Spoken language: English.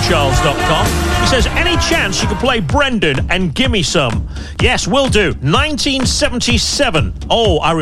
JohnCharles.com. He says, any chance you could play Brendan and Gimme Some? Yes, will do. 1977. Oh, I remember.